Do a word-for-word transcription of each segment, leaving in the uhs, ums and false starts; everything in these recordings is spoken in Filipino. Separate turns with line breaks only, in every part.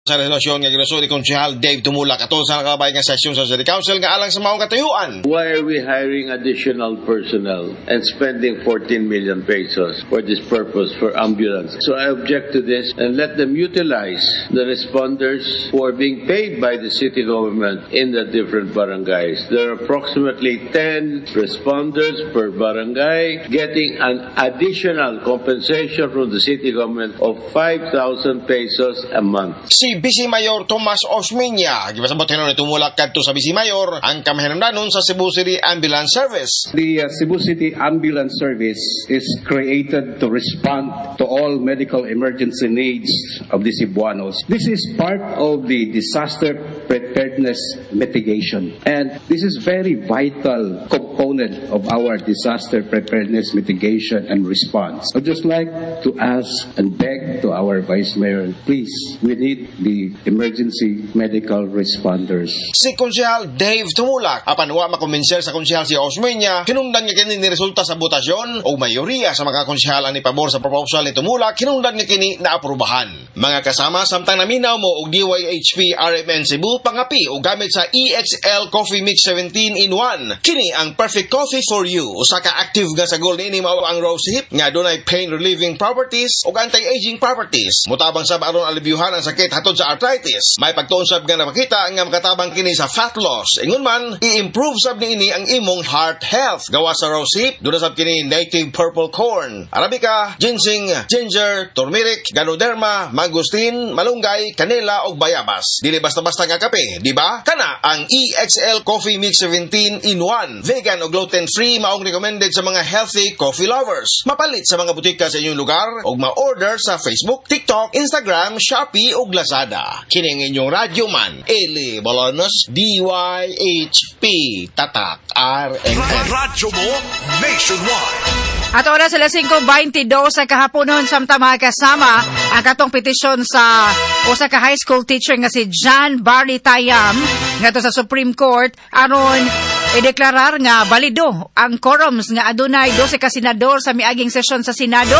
Sa resolusyon nga gilusod ni Konsehal Dave Tumulak atol sa nakabay nga sesyon sa City Council nga alang sa maong katayuan.
Why are we hiring additional personnel and spending fourteen million pesos for this purpose for ambulance? So I object to this and let them utilize the responders who are being paid by the city government in the different barangays. There are approximately ten responders per barangay getting an additional compensation from the city government of five thousand pesos a month.
Si Vice Mayor Tomas Osmeña, gipasabot hinon ni Tumulak kadto sa Vice Mayor ang kamahinungdanon sa Cebu City Ambulance Service.
The uh, Cebu City Ambulance Service is created to respond to all medical emergency needs of the Cebuanos. This is part of the disaster preparedness mitigation, and this is very vital component of our disaster preparedness mitigation and response. I'd just like to ask and beg to our Vice Mayor, please, we need the emergency medical responders.
Si Konsehal Dave Tumulak, apan wa makumenser sa Konsehal si Osmeña, kinungdan nga kini ni resulta sa botasyon o mayoriya sa mga konsehal ang ipabor sa proposal ni Tumulak, kinungdan nga kini naaprubahan. Mga kasama, samtang naminaw mo og D Y H P R M N Cebu pangapi o gamit sa E X L Coffee Mix seventeen in one. Kini ang perfect coffee for you. Usa ka active nga sagol niini mao ang rose hip nga dunay pain relieving properties ug anti-aging properties. Mutabang sa aron alibyuhan ang sakit hatod sa arthritis. May pagtuon sab nga napakita nga makatabang kini sa fat loss. Ingon man, i-improve sab niini ang imong heart health. Gawa sa rose hip, duna sab kini native purple corn, arabica, ginseng, ginger, turmeric, ganoderma, mangosteen, malunggay, kanela ug bayabas. Dili basta-basta nga kape, di ba? Kana ang E X L Coffee Mix seventeen in one. Vegan o gluten-free, maong recommended sa mga healthy coffee lovers. Mapalit sa mga butika sa inyong lugar ug ma-order sa Facebook, TikTok, Instagram, Shopee ug Lazada. Kining inyong radyo man, Eli Bolonos, D Y H P, Tatak, R M N.
Radyo mo, nationwide.
At oras sila five twenty-two sa kahaponon samtang mga kasama ang katong petisyon sa usa ka high school teacher nga si John Barry Tayam ngadto sa Supreme Court aron ideklarar nga balido ang quorums nga adunay twelve ka senador sa miaging sesyon sa Senado.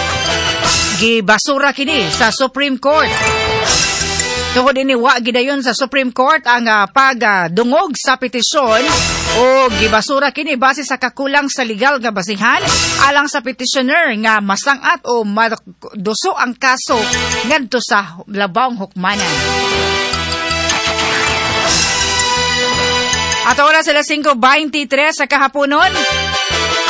Gibasura kini sa Supreme Court. Tungod ini wa gidayon sa Supreme Court ang uh, pagdungog sa petisyon o gibasura kini base sa kakulang sa legal nga basihan alang sa petitioner nga masangat o maduso ang kaso ngadto sa labawng hukmanan. At oras sila five twenty-three sa kahaponon.